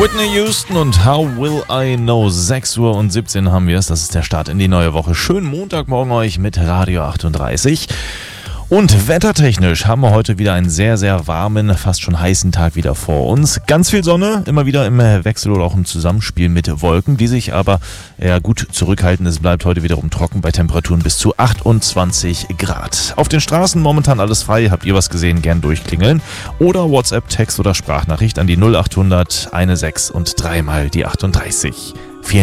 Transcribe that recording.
Whitney Houston und How Will I Know? 6:17 Uhr haben wir es. Das ist der Start in die neue Woche. Schönen Montagmorgen euch mit Radio 38. Und wettertechnisch haben wir heute wieder einen sehr, sehr warmen, fast schon heißen Tag wieder vor uns. Ganz viel Sonne, immer wieder im Wechsel oder auch im Zusammenspiel mit Wolken, die sich aber eher gut zurückhalten. Es bleibt heute wiederum trocken bei Temperaturen bis zu 28 Grad. Auf den Straßen momentan alles frei. Habt ihr was gesehen? Gern durchklingeln. Oder WhatsApp, Text oder Sprachnachricht an die 0800 16 und dreimal die 38.